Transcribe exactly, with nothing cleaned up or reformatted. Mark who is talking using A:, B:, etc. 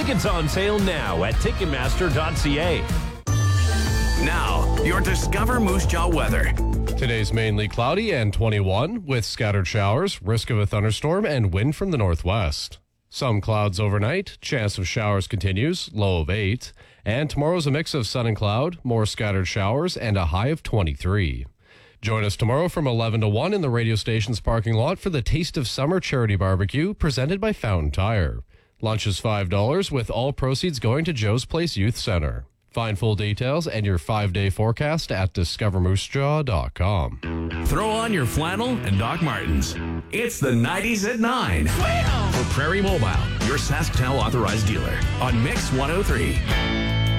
A: Tickets on sale now at ticketmaster dot c a.
B: Now, your Discover Moose Jaw weather.
C: Today's mainly cloudy and twenty-one with scattered showers, risk of a thunderstorm, and wind from the northwest. Some clouds overnight, chance of showers continues, low of eight. And tomorrow's a mix of sun and cloud, more scattered showers, and a high of twenty-three. Join us tomorrow from eleven to one in the radio station's parking lot for the Taste of Summer Charity Barbecue presented by Fountain Tire. Lunch is five dollars with all proceeds going to Joe's Place Youth Center. Find full details and your five-day forecast at discover moose jaw dot com.
B: Throw on your flannel and Doc Martens. It's the nineties at nine. For Prairie Mobile, your Saskatoon authorized dealer on Mix one oh three.